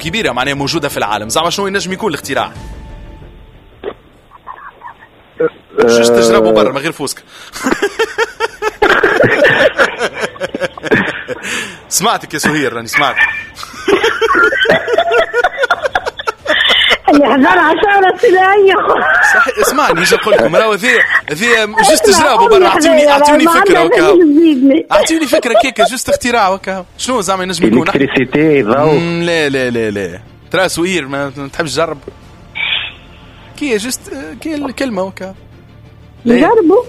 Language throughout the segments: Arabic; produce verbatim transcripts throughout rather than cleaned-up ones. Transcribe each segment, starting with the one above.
كبيرة معناها موجودة في العالم. زعما شنو ينجم يكون الاختراع؟ شوش تجربوا برا ما غير فوسك. سمعتك يا سهير راني سمعت. اللي حضر عشرة سلاية. صحيح اسمعني نيجي نقول لكم راهو ذي ذي جست تجربوا برا. اعطوني اعطوني فكرة وكا. اعطوني فكرة كيكا جست اختراع وكا. شنو زعما ينجم يكون؟ الكتريسيتي ضوء. لا لا لا لا ترى سهير ما تحبش تجرب. كي جست كي كلمة وكا. نجربوا.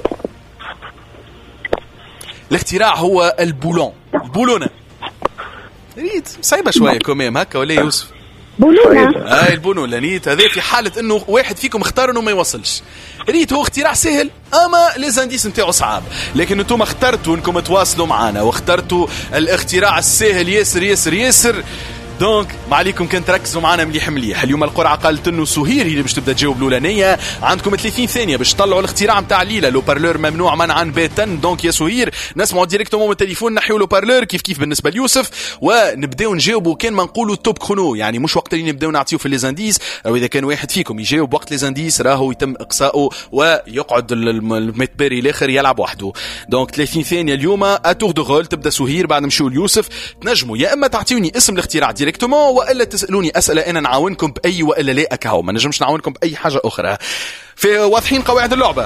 الاختراع هو البولون. البولونة. ريت صعيبة شوية كمام هكا ولا يوسف؟ بولونة. هاي البولونة نيت هذا في حالة انه واحد فيكم اختار انه ما يوصلش. ريت هو اختراع سهل اما ليزانديس نتاعو صعب، لكن انتم اخترتوا انكم تواصلوا معنا واخترتوا الاختراع السهل ياسر ياسر ياسر. دونك ما عليكم كان تركزوا معنا مليح مليح. اليوم القرعه قالت انه سهير هي اللي باش تبدا تجاوب الاولانيه. عندكم ثلاثين ثانيه باش تطلعوا الاختراع نتاع ليلى. لو بارلور ممنوع منعا باتا. دونك يا سهير نسمعوا ديريكتومون من التليفون نحيوا لو بارلور كيف كيف بالنسبه ليوسف ونبداو نجاوبوا. كان ما نقولوا توب كرونو يعني مش وقت اللي نبداو نعطيو في ليزانديس، او اذا كان واحد فيكم يجاوب وقت ليزانديس راهو يتم اقصائه ويقعد المتباري الاخر يلعب وحده. دونك ثلاثين ثانيه اليوم اتور دو رول. تبدا سهير بعد نمشيو ليوسف. تنجموا يا اما تعطيوني اسم الاختراع ديريكتومون والا تسالوني اسئله انا نعاونكم باي والا لا اكاو ما نجمش نعاونكم باي حاجه اخرى. في واضحين قواعد اللعبه؟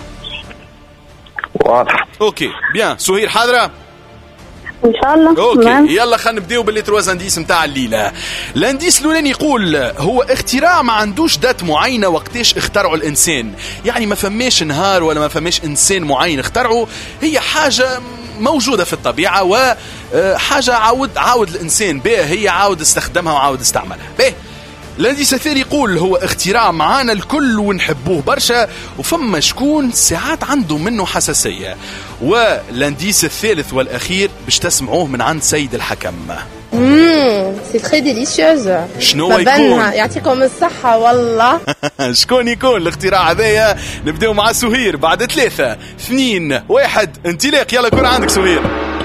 واضح. اوكي بيان. سهير حاضره ان شاء الله. اوكي يلا خلينا نبداو باللي تروز انديس نتاع الليله. الانديس الاولاني يقول هو اختراع ما عندوش دات معينه وقتاش اخترعوا الانسان، يعني ما فماش نهار ولا ما فماش انسان معين اخترعه، هي حاجه موجودة في الطبيعة وحاجة عاود عاود الإنسان بها هي عاود استخدمها وعاود استعملها به. الانديس الثاني يقول هو اختراع معانا الكل ونحبوه برشا وفما شكون ساعات عنده منه حساسية. والانديس الثالث والأخير باش تسمعوه من عند سيد الحكم. اممم سي تري ديليسيوز. شنو يكون؟ يعطيكم الصحة والله. شكون يكون الاختراع هذايا؟ نبداو مع سهير بعد ثلاثة اثنين واحد انطلاق. يلا كون عندك سهير.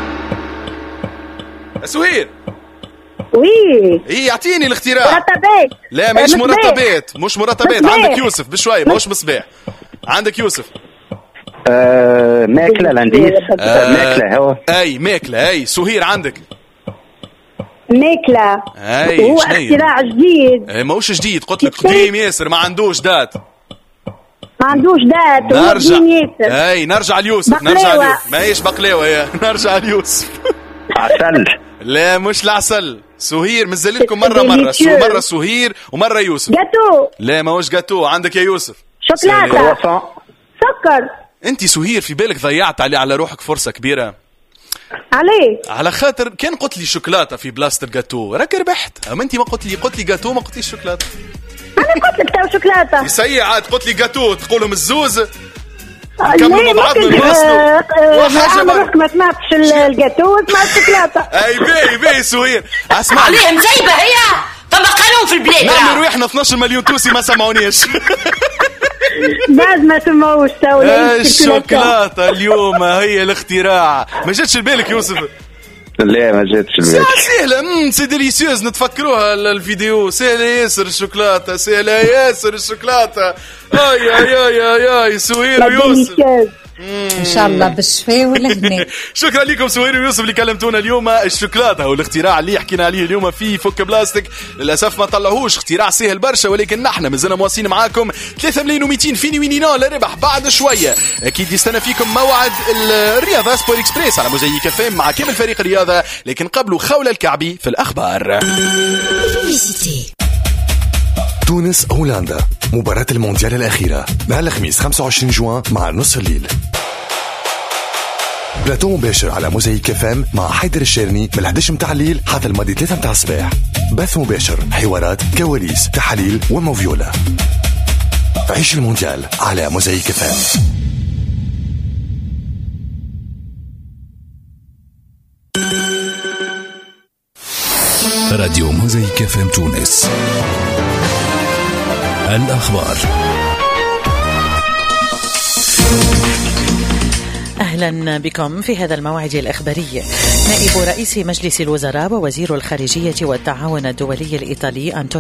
سهير وي ايه يعطيني الاختراع. مرتبات. لا ماهيش مرتبات مش مرتبات. عندك يوسف بشوية ماهوش مصباح. عندك يوسف. آه ماكلة الانديس. آه ماكلة هو. اي ماكلة. اي سهير عندك ماكلة. اي هو اختراع جديد. اي ماهوش جديد قلت لك قديم ياسر ما عندوش دات. ما عندوش دات. نرجع اي نرجع ليوسف. نرجع ليوسف ماهيش بقلاوة يا نرجع ليوسف. عسل. لا مش العسل. سهير مازالتكم مرة مرة سو مرة سهير ومرة يوسف. جاتو. لا ماهوش جاتو. عندك يا يوسف شوكولاتة. سكر. انت سهير في بالك ضيعت على على روحك فرصة كبيرة. عليه على خاطر كان قلت لي شوكولاتة في بلاصة الجاتو راك ربحت. اما انت ما قلت لي قلت لي جاتو ما قلت لي شوكولاتة. انا قلت لك تو شوكولاتة. يسيء عاد قلت لي جاتو تقولهم الزوز نكملوا مع بعض نواصلوا. وحاجة برك ما سمعتش الجاتو سمعت الشوكولاتة. اي باهي باهي سهير اسمع عليهم زيبة هي فما قانون في البلاد. نعمل روحنا اثناشر مليون توسي ما سمعونيش. بعد ما سمعوش تو الشوكولاتة اليوم هي الاختراع. ما جاتش لبالك يوسف؟ لا ما جاتش لبالك. سهلة امم سي ديليسيوز نتفكروها الفيديو. سهلة ياسر الشوكولاتة. سهلة ياسر الشوكولاتة. اي اي اي اي اي سهير ويوسف ان شاء الله بالشفاء والهنا. شكرا لكم سهير ويوسف اللي كلمتونا اليوم. الشوكولاته هو الاختراع اللي حكينا عليه اليوم في فك بلاستيك. للاسف ما طلعوهوش اختراع سهل برشا ولكن نحن مازلنا مواصلين معاكم. ثلاثة ملايين ومئتين فيني وينينا لربح بعد شويه. اكيد يستنى فيكم موعد الرياضه سبور اكسبريس على موزايك اف ام مع كامل فريق الرياضه. لكن قبله خولة الكعبي في الاخبار. تونس هولندا مباراة المونديال الأخيرة نهار الخميس خمسة وعشرين جوان مع نص الليل. بلاتو مباشر على موزايك اف ام مع حيدر الشيرني من الحداش متاع الليل حتى الماضي ثلاثة متاع الصباح. بث مباشر حوارات كواليس تحاليل وموفيولا. عيش المونديال على موزايك اف ام. راديو موزايك اف ام تونس. الأخبار. أهلا بكم في هذا الموعد الإخباري. نائب رئيس مجلس الوزراء ووزير الخارجية والتعاون الدولي الإيطالي أنطونيو